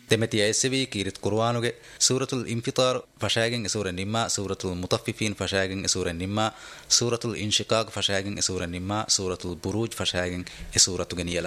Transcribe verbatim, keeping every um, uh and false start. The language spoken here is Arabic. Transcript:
دمتي اسبي كيرت قرآنه سورة الانفطار فشاغن سورة النما سورة المطففين فشاغن سورة النما سورة الانشقاق فشاغن سورة النما سورة البروج فشاغن سورة غنيلا